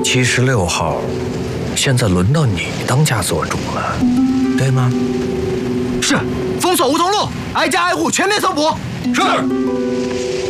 76号，现在轮到你当家做主了，对吗？ 是，封锁梧桐路，挨家挨户全面搜捕。 是。